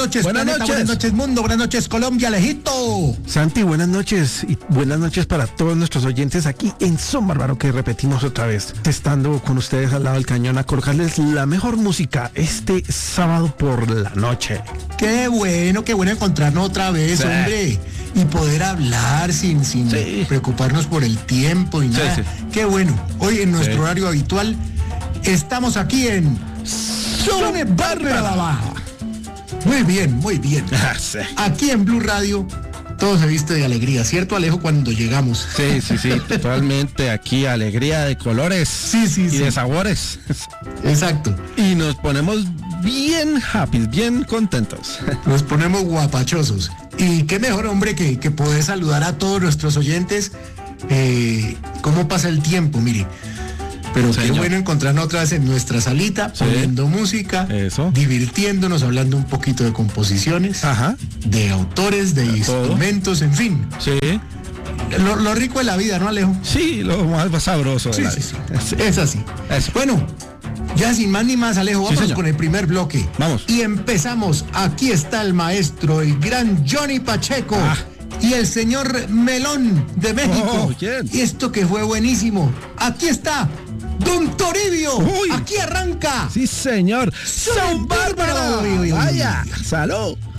noches, buenas planeta, noches. buenas noches, mundo, buenas noches, Colombia, Alejito. Santi, buenas noches y buenas noches para todos nuestros oyentes aquí en Son Bárbaro, que repetimos otra vez, estando con ustedes al lado del cañón a colocarles la mejor música este sábado por la noche. Qué bueno encontrarnos otra vez, Sí. hombre, y poder hablar sin Sí. preocuparnos por el tiempo y nada. sí. Qué bueno, hoy en nuestro Sí. horario habitual estamos aquí en Son Bárbaro. Muy bien, muy bien. Sí. Aquí en Blue Radio todo se viste de alegría, ¿cierto, Alejo, cuando llegamos? Sí, totalmente. Aquí alegría de colores Sí, y sí. de sabores. Exacto. Y nos ponemos bien happy, bien contentos. Nos ponemos guapachosos. Y qué mejor, hombre, que poder saludar a todos nuestros oyentes. ¿Cómo pasa el tiempo? Mire. Pero qué Señor. bueno encontrarnos otra vez en nuestra salita, Sí. poniendo música, Eso. divirtiéndonos, hablando un poquito de composiciones, Ajá. de autores, de instrumentos, en fin. Sí. Lo rico de la vida, ¿no, Alejo? Sí, lo más sabroso de Sí, la sí, vida. sí. Es así. Eso. Bueno, ya sin más ni más, Alejo, Sí, vamos señor. con el primer bloque. Vamos. Y empezamos. Aquí está el maestro, el gran Johnny Pacheco. Ah. Y el señor Melón de México. Oh, ¿quién? Y esto que fue buenísimo. Aquí está Don Toribio. Uy. Aquí arranca. Sí, señor. Son Bárbaro. Vaya, salud.